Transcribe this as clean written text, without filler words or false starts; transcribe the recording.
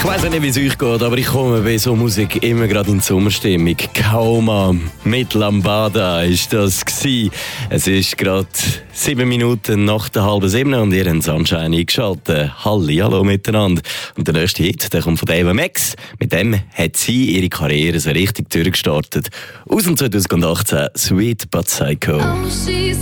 Ich weiss nicht, wie es euch geht, aber ich komme bei so Musik immer gerade in die Sommerstimmung. Kauma mit Lambada ist das gsi. Es ist gerade 7 Minuten nach der 6:30 und ihr habt Sunshine eingeschaltet. Hallo miteinander. Und der nächste Hit, der kommt von Ava Max. Mit dem hat sie ihre Karriere so richtig durchgestartet. Aus dem 2018, Sweet But Psycho. Oh, she's